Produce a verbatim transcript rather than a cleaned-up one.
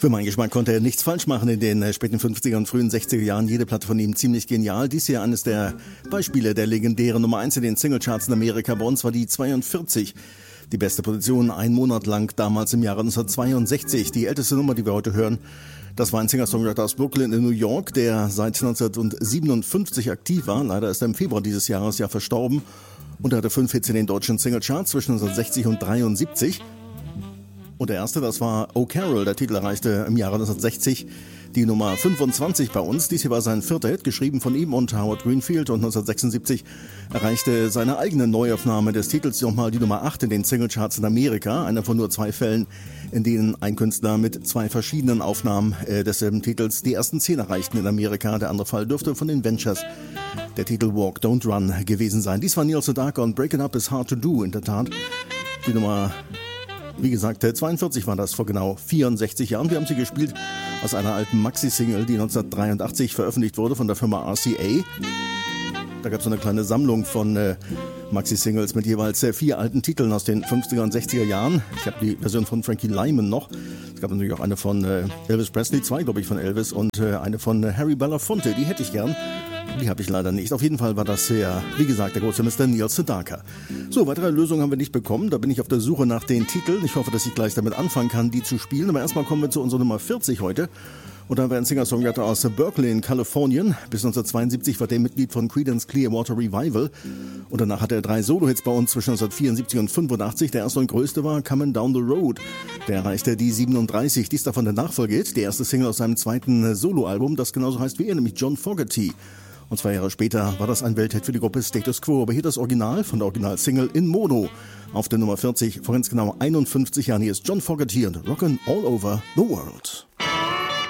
Für meinen Geschmack konnte er nichts falsch machen in den äh, späten fünfziger und frühen sechziger Jahren. Jede Platte von ihm ziemlich genial. Dies hier eines der Beispiele der legendären Nummer eins in den Singlecharts in Amerika. Bei uns war die zweiundvierzig. Die beste Position ein Monat lang, damals im Jahre neunzehnhundertzweiundsechzig. Die älteste Nummer, die wir heute hören, das war ein Singer-Songwriter aus Brooklyn in New York, der seit neunzehnhundertsiebenundfünfzig aktiv war. Leider ist er im Februar dieses Jahres ja verstorben. Und er hatte fünf Hits in den deutschen Singlecharts zwischen neunzehnhundertsechzig und dreiundsiebzig. Und der erste, das war Oh Carol. Der Titel erreichte im Jahre neunzehnhundertsechzig die Nummer fünfundzwanzig bei uns. Dies hier war sein vierter Hit, geschrieben von ihm und Howard Greenfield. Und neunzehnhundertsechsundsiebzig erreichte seine eigene Neuaufnahme des Titels nochmal die Nummer acht in den Singlecharts in Amerika. Einer von nur zwei Fällen, in denen ein Künstler mit zwei verschiedenen Aufnahmen äh, desselben Titels die ersten zehn erreichten in Amerika. Der andere Fall dürfte von den Ventures der Titel Walk, Don't Run gewesen sein. Dies war Neil Sedaka und Break It Up is Hard to Do. In der Tat die Nummer... Wie gesagt, zweiundvierzig war das vor genau vierundsechzig Jahren. Wir haben sie gespielt aus einer alten Maxi-Single, die neunzehnhundertdreiundachtzig veröffentlicht wurde von der Firma R C A. Da gab es so eine kleine Sammlung von äh, Maxi-Singles mit jeweils äh, vier alten Titeln aus den fünfziger und sechziger Jahren. Ich habe die Version von Frankie Lyman noch. Es gab natürlich auch eine von äh, Elvis Presley, zwei glaube ich von Elvis und äh, eine von äh, Harry Belafonte. Die hätte ich gern. Die habe ich leider nicht. Auf jeden Fall war das ja, wie gesagt, der große Mister Neil Sedaka. So, weitere Lösungen haben wir nicht bekommen. Da bin ich auf der Suche nach den Titeln. Ich hoffe, dass ich gleich damit anfangen kann, die zu spielen. Aber erstmal kommen wir zu unserer Nummer vierzig heute. Und da haben wir einen Singer-Songwriter aus Berkeley in Kalifornien. Bis neunzehnhundertzweiundsiebzig war der Mitglied von Creedence Clearwater Revival. Und danach hatte er drei Solo-Hits bei uns zwischen neunzehnhundertvierundsiebzig und fünfundachtzig. Der erste und größte war Coming Down the Road. Der erreichte die siebenunddreißig. Dies davon der Nachfolge, der erste Single aus seinem zweiten Solo-Album, das genauso heißt wie er, nämlich John Fogerty. Und zwei Jahre später war das ein Welthit für die Gruppe Status Quo. Aber hier das Original von der Original-Single in Mono. Auf der Nummer vierzig vor ganz genau einundfünfzig Jahren. Hier ist John Fogerty und Rockin' All Over the World.